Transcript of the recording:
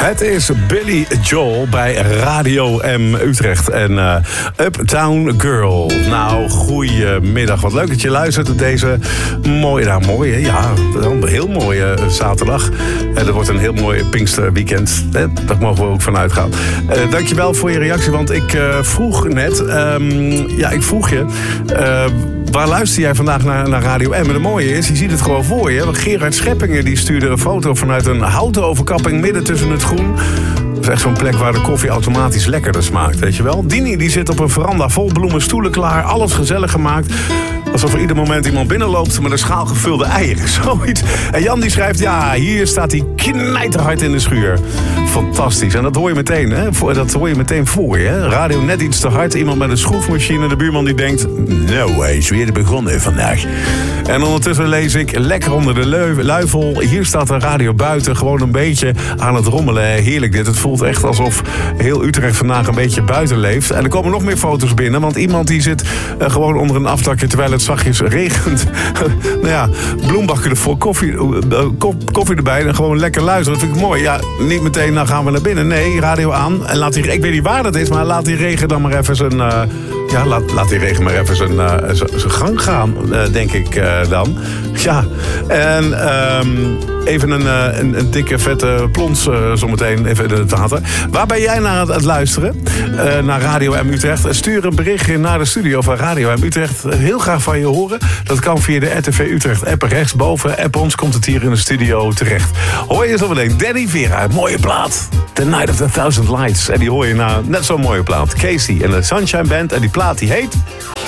Het is Billy Joel bij Radio M Utrecht en Uptown Girl. Nou, goedemiddag. Wat leuk dat je luistert op deze heel mooie zaterdag. Er wordt een heel mooi Pinksterweekend. Daar mogen we ook van uitgaan. Dankjewel voor je reactie, want ik vroeg net... ik vroeg je... waar luister jij vandaag naar Radio M? En het mooie is, je ziet het gewoon voor je. Gerard Scheppingen die stuurde een foto vanuit een houten overkapping midden tussen het groen. Dat is echt zo'n plek waar de koffie automatisch lekkerder smaakt, weet je wel. Dini die zit op een veranda vol bloemen, stoelen klaar, alles gezellig gemaakt. Alsof er ieder moment iemand binnenloopt met een schaal gevulde eieren, zoiets. En Jan die schrijft, ja, hier staat hij knijterhard in de schuur. Fantastisch. En dat hoor je meteen, hè? Dat hoor je meteen voor je, hè? Radio net iets te hard, iemand met een schroefmachine. De buurman die denkt, nou, hij is weer begonnen vandaag. En ondertussen lees ik, lekker onder de luifel. Hier staat de radio buiten, gewoon een beetje aan het rommelen. Heerlijk dit. Het voelt echt alsof heel Utrecht vandaag een beetje buiten leeft. En er komen nog meer foto's binnen, want iemand die zit gewoon onder een afdakje terwijl het zachtjes regent. Bloembakken ervoor, koffie erbij en gewoon lekker luisteren. Dat vind ik mooi. Ja, niet meteen, nou gaan we naar binnen. Nee, radio aan. En laat ik weet niet waar dat is, maar laat die regen dan maar even zijn... laat die regen maar even zijn gang gaan, denk ik dan. Ja, en even een dikke, vette plons zometeen even in het water. Waar ben jij naar het luisteren? Naar Radio M Utrecht. Stuur een berichtje naar de studio van Radio M Utrecht. Heel graag van je horen. Dat kan via de RTV Utrecht app rechtsboven. App ons komt het hier in de studio terecht. Hoor je zometeen Danny Vera, een mooie plaat. The Night of the Thousand Lights. En die hoor je na net zo'n mooie plaat. Casey en de Sunshine Band. En die plaat die heet...